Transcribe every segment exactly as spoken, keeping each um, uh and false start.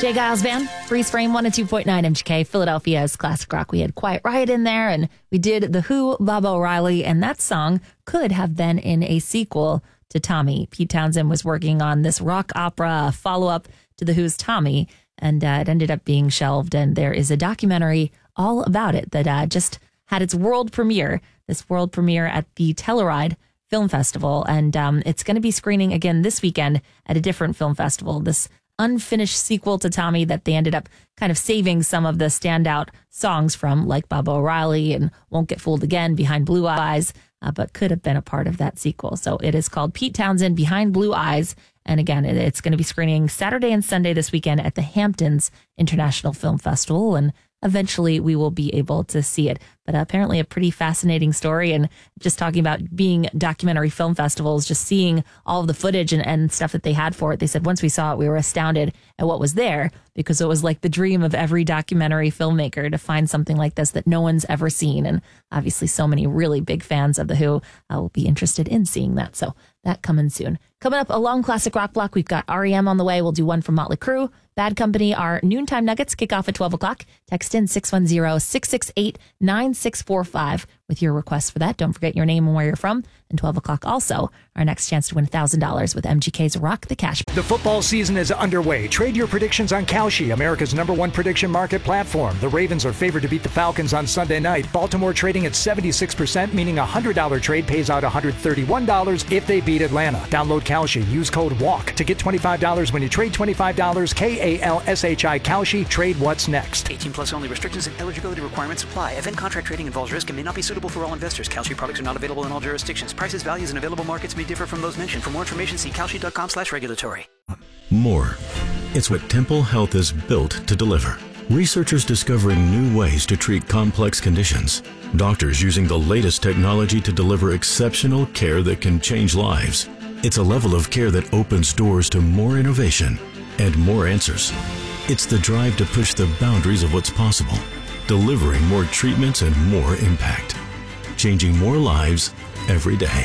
Jay Giles Band, Freeze Frame, one oh two point nine M G K, Philadelphia's classic rock. We had Quiet Riot in there, and we did The Who, Baba O'Reilly, and that song could have been in a sequel to Tommy. Pete Townsend was working on this rock opera follow-up to The Who's Tommy, and uh, it ended up being shelved, and there is a documentary all about it that uh, just had its world premiere, this world premiere at the Telluride Film Festival, and um, it's going to be screening again this weekend at a different film festival. This unfinished sequel to Tommy that they ended up kind of saving some of the standout songs from, like Baba O'Reilly and Won't Get Fooled Again, Behind Blue Eyes, uh, but could have been a part of that sequel. So it is called Pete Townsend, Behind Blue Eyes. And again, it, it's going to be screening Saturday and Sunday this weekend at the Hamptons International Film Festival. And eventually we will be able to see it. But apparently a pretty fascinating story. And just talking about being documentary film festivals, just seeing all of the footage and, and stuff that they had for it. They said once we saw it, we were astounded at what was there, because it was like the dream of every documentary filmmaker to find something like this that no one's ever seen. And obviously so many really big fans of The Who uh, will be interested in seeing that. So that coming soon. Coming up, a long classic rock block. We've got R E M on the way. We'll do one from Motley Crue. Bad Company, our noontime nuggets kick off at twelve o'clock. Text in six one zero, six six eight, nine six four five with your request for that. Don't forget your name and where you're from. And twelve o'clock also, our next chance to win one thousand dollars with M G K's Rock the Cash. The football season is underway. Trade your predictions on Kalshi, America's number one prediction market platform. The Ravens are favored to beat the Falcons on Sunday night. Baltimore trading at seventy-six percent, meaning a one hundred dollars trade pays out one hundred thirty-one dollars if they beat Atlanta. Download Kalshi. Use code WALK to get twenty-five dollars when you trade twenty-five dollars. K A L S H I Kalshi. Trade what's next. eighteen plus only. Restrictions and eligibility requirements apply. Event contract trading involves risk and may not be suitable for all investors. Kalshi products are not available in all jurisdictions. Prices, values, and available markets may differ from those mentioned. For more information, see kalshi.com slash regulatory. More. It's what Temple Health is built to deliver. Researchers discovering new ways to treat complex conditions. Doctors using the latest technology to deliver exceptional care that can change lives. It's a level of care that opens doors to more innovation and more answers. It's the drive to push the boundaries of what's possible, delivering more treatments and more impact, changing more lives every day.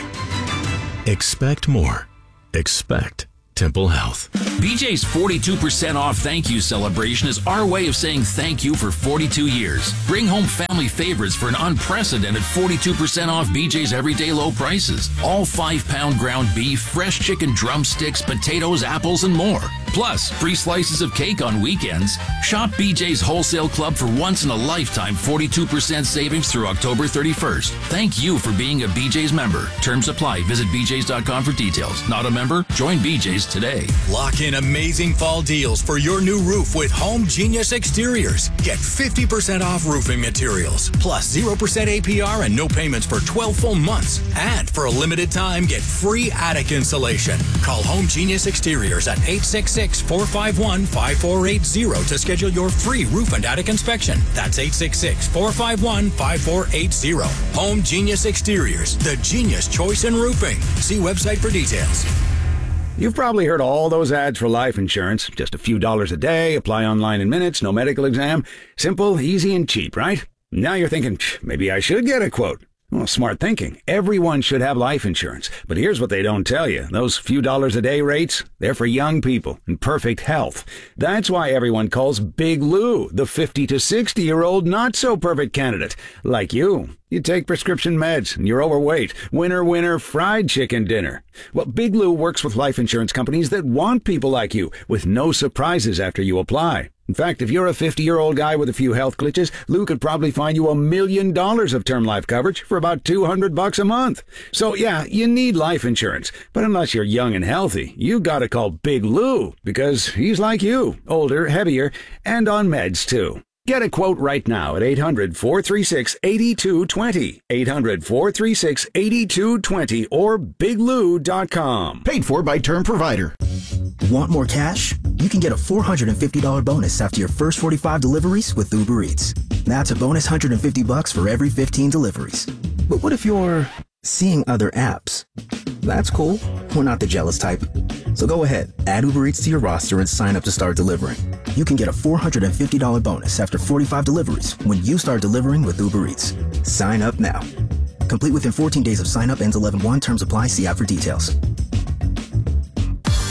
Expect more. Expect Temple Health. B J's forty-two percent off thank you celebration is our way of saying thank you for forty-two years. Bring home family favorites for an unprecedented forty-two percent off B J's everyday low prices. All five pound ground beef, fresh chicken drumsticks, potatoes, apples, and more. Plus, free slices of cake on weekends. Shop B J's Wholesale Club for once in a lifetime forty-two percent savings through October thirty-first. Thank you for being a B J's member. Terms apply. Visit B J's dot com for details. Not a member? Join B J's today. Lock in amazing fall deals for your new roof with Home Genius Exteriors. Get fifty percent off roofing materials, plus zero percent A P R and no payments for twelve full months. And for a limited time, get free attic insulation. Call Home Genius Exteriors at eight six six, four five one, five four eight zero to schedule your free roof and attic inspection. That's eight six six, four five one, five four eight zero. Home Genius Exteriors, the genius choice in roofing. See website for details. You've probably heard all those ads for life insurance. Just a few dollars a day, apply online in minutes, no medical exam. Simple, easy, and cheap, right? Now you're thinking, maybe I should get a quote. Well, smart thinking. Everyone should have life insurance. But here's what they don't tell you. Those few dollars a day rates, they're for young people in perfect health. That's why everyone calls Big Lou the fifty to sixty-year-old not-so-perfect candidate. Like you. You take prescription meds and you're overweight. Winner, winner, fried chicken dinner. Well, Big Lou works with life insurance companies that want people like you with no surprises after you apply. In fact, if you're a fifty-year-old guy with a few health glitches, Lou could probably find you a million dollars of term life coverage for about two hundred bucks a month. So yeah, you need life insurance. But unless you're young and healthy, you gotta call Big Lou because he's like you, older, heavier, and on meds too. Get a quote right now at eight hundred, four three six, eight two two zero, eight hundred, four three six, eight two two zero, or big lou dot com. Paid for by Term Provider. Want more cash? You can get a four hundred fifty dollars bonus after your first forty-five deliveries with Uber Eats. That's a bonus one hundred fifty bucks for every fifteen deliveries. But what if you're seeing other apps? That's cool. We're not the jealous type. So go ahead, add Uber Eats to your roster and sign up to start delivering. You can get a four hundred fifty dollars bonus after forty-five deliveries when you start delivering with Uber Eats. Sign up now. Complete within fourteen days of sign up, ends eleven one. Terms apply. See app for details.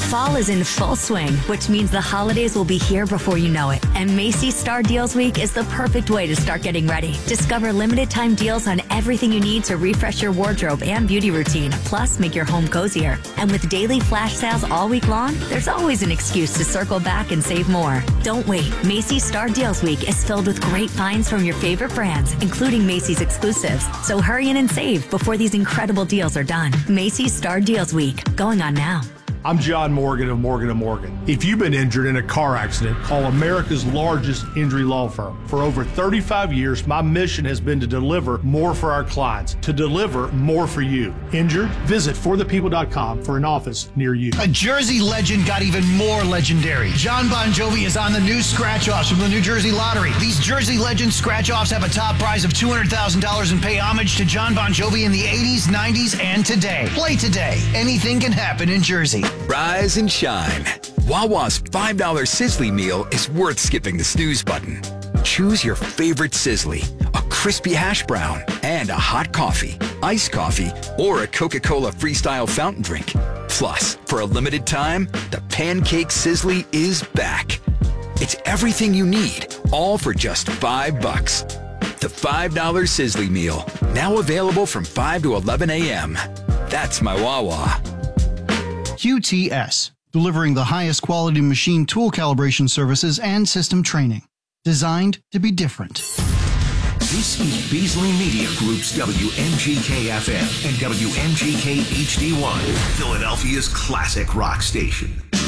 Fall is in full swing, which means the holidays will be here before you know it. And Macy's Star Deals Week is the perfect way to start getting ready. Discover limited time deals on everything you need to refresh your wardrobe and beauty routine, plus make your home cozier. And with daily flash sales all week long, there's always an excuse to circle back and save more. Don't wait. Macy's Star Deals Week is filled with great finds from your favorite brands, including Macy's exclusives. So hurry in and save before these incredible deals are done. Macy's Star Deals Week, going on now. I'm John Morgan of Morgan and Morgan. If you've been injured in a car accident, call America's largest injury law firm. For over thirty-five years, my mission has been to deliver more for our clients, to deliver more for you. Injured? Visit for the people dot com for an office near you. A Jersey legend got even more legendary. John Bon Jovi is on the new scratch-offs from the New Jersey Lottery. These Jersey legend scratch-offs have a top prize of two hundred thousand dollars and pay homage to John Bon Jovi in the eighties, nineties, and today. Play today. Anything can happen in Jersey. Rise and shine. Wawa's five dollar Sizzly meal is worth skipping the snooze button. Choose your favorite Sizzly, a crispy hash brown, and a hot coffee, iced coffee, or a Coca-Cola Freestyle fountain drink. Plus, for a limited time, the Pancake Sizzly is back. It's everything you need, all for just five bucks. The five dollar Sizzly meal, now available from five to eleven a.m. That's my Wawa. Q T S, delivering the highest quality machine tool calibration services and system training. Designed to be different. This is Beasley Media Group's W M G K F M and W M G K H D one, Philadelphia's classic rock station.